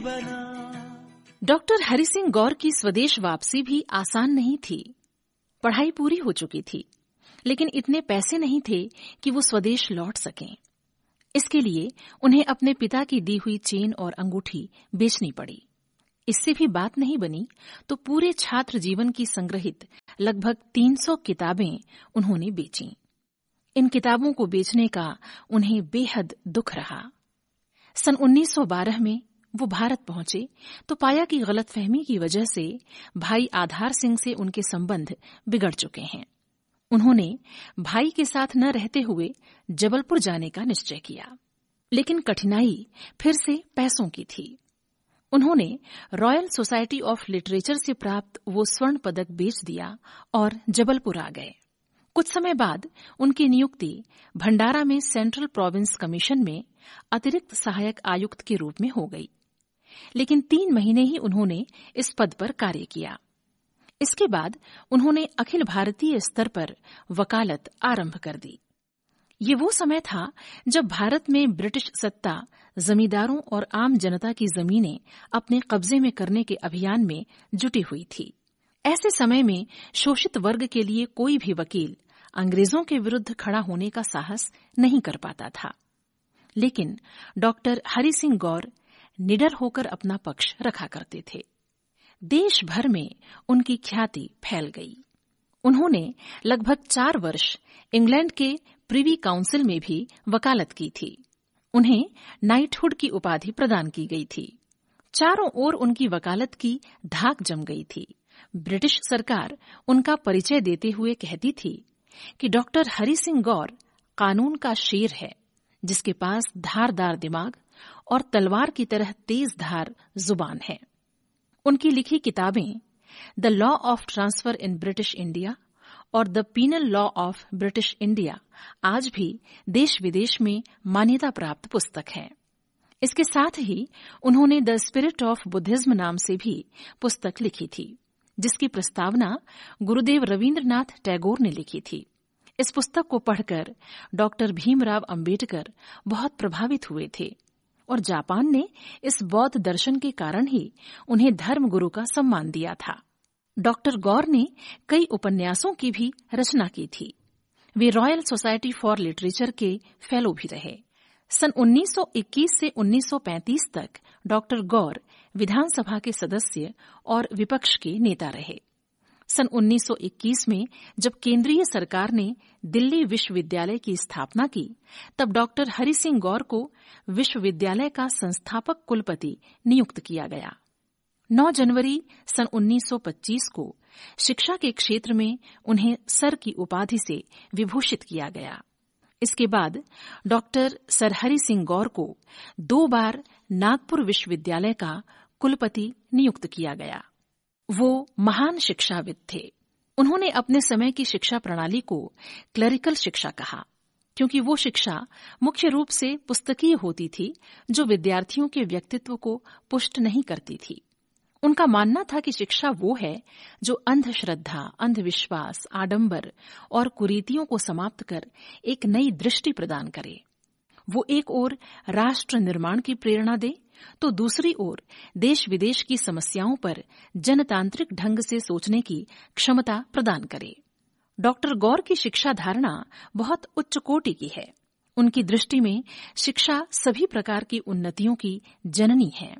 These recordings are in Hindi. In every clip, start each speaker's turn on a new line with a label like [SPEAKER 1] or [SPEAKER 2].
[SPEAKER 1] डॉक्टर हरि सिंह गौर की स्वदेश वापसी भी आसान नहीं थी। पढ़ाई पूरी हो चुकी थी, लेकिन इतने पैसे नहीं थे कि वो स्वदेश लौट सकें। इसके लिए उन्हें अपने पिता की दी हुई चेन और अंगूठी बेचनी पड़ी। इससे भी बात नहीं बनी तो पूरे छात्र जीवन की संग्रहित लगभग 300 किताबें उन्होंने बेचीं। इन किताबों को बेचने का उन्हें बेहद दुख रहा। सन 1912 में वो भारत पहुंचे तो पाया कि गलतफहमी की वजह से भाई आधार सिंह से उनके संबंध बिगड़ चुके हैं। उन्होंने भाई के साथ न रहते हुए जबलपुर जाने का निश्चय किया, लेकिन कठिनाई फिर से पैसों की थी। उन्होंने रॉयल सोसाइटी ऑफ लिटरेचर से प्राप्त वो स्वर्ण पदक बेच दिया और जबलपुर आ गए। कुछ समय बाद उनकी नियुक्ति भंडारा में सेंट्रल प्रोविंस कमीशन में अतिरिक्त सहायक आयुक्त के रूप में हो गई, लेकिन 3 महीने ही उन्होंने इस पद पर कार्य किया। इसके बाद उन्होंने अखिल भारतीय स्तर पर वकालत आरंभ कर दी। ये वो समय था जब भारत में ब्रिटिश सत्ता जमींदारों और आम जनता की जमीनें अपने कब्जे में करने के अभियान में जुटी हुई थी। ऐसे समय में शोषित वर्ग के लिए कोई भी वकील अंग्रेजों के विरुद्ध खड़ा होने का साहस नहीं कर पाता था, लेकिन डॉक्टर हरि सिंह गौर निडर होकर अपना पक्ष रखा करते थे। देश भर में उनकी ख्याति फैल गई। उन्होंने लगभग 4 वर्ष इंग्लैंड के प्रिवी काउंसिल में भी वकालत की थी। उन्हें नाइटहुड की उपाधि प्रदान की गई थी। चारों ओर उनकी वकालत की धाक जम गई थी। ब्रिटिश सरकार उनका परिचय देते हुए कहती थी कि डॉक्टर हरि सिंह गौर कानून का शेर है, जिसके पास धारदार दिमाग और तलवार की तरह तेज धार जुबान है। उनकी लिखी किताबें the law of transfer in British India और the penal law of British India आज भी देश विदेश में मान्यता प्राप्त पुस्तक है। इसके साथ ही उन्होंने द स्पिरिट ऑफ बुद्धिज्म नाम से भी पुस्तक लिखी थी, जिसकी प्रस्तावना गुरुदेव रवींद्रनाथ टैगोर ने लिखी थी। इस पुस्तक को पढ़कर डॉक्टर भीमराव अंबेडकर बहुत प्रभावित हुए थे और जापान ने इस बौद्ध दर्शन के कारण ही उन्हें धर्मगुरु का सम्मान दिया था। डॉक्टर गौर ने कई उपन्यासों की भी रचना की थी। वे रॉयल सोसाइटी फॉर लिटरेचर के फेलो भी रहे। सन 1921 से 1935 तक डॉक्टर गौर विधानसभा के सदस्य और विपक्ष के नेता रहे। सन 1921 में जब केंद्रीय सरकार ने दिल्ली विश्वविद्यालय की स्थापना की, तब डॉक्टर हरि सिंह गौर को विश्वविद्यालय का संस्थापक कुलपति नियुक्त किया गया। 9 जनवरी सन 1925 को शिक्षा के क्षेत्र में उन्हें सर की उपाधि से विभूषित किया गया। इसके बाद डॉक्टर सर हरि सिंह गौर को 2 बार नागपुर विश्वविद्यालय का कुलपति नियुक्त किया गया। वो महान शिक्षाविद थे। उन्होंने अपने समय की शिक्षा प्रणाली को क्लरिकल शिक्षा कहा, क्योंकि वो शिक्षा मुख्य रूप से पुस्तकीय होती थी, जो विद्यार्थियों के व्यक्तित्व को पुष्ट नहीं करती थी। उनका मानना था कि शिक्षा वो है जो अंधश्रद्धा, अंधविश्वास, आडंबर और कुरीतियों को समाप्त कर एक नई दृष्टि प्रदान करे। वो एक ओर राष्ट्र निर्माण की प्रेरणा दे, तो दूसरी ओर देश विदेश की समस्याओं पर जनतांत्रिक ढंग से सोचने की क्षमता प्रदान करे। डॉक्टर गौर की शिक्षा धारणा बहुत उच्च कोटि की है। उनकी दृष्टि में शिक्षा सभी प्रकार की उन्नतियों की जननी है।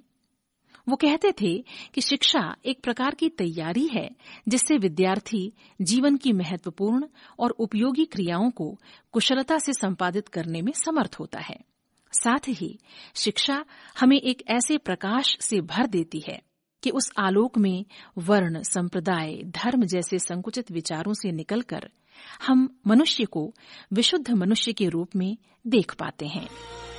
[SPEAKER 1] वो कहते थे कि शिक्षा एक प्रकार की तैयारी है, जिससे विद्यार्थी जीवन की महत्वपूर्ण और उपयोगी क्रियाओं को कुशलता से संपादित करने में समर्थ होता है। साथ ही शिक्षा हमें एक ऐसे प्रकाश से भर देती है कि उस आलोक में वर्ण, संप्रदाय, धर्म जैसे संकुचित विचारों से निकलकर हम मनुष्य को विशुद्ध मनुष्य के रूप में देख पाते हैं।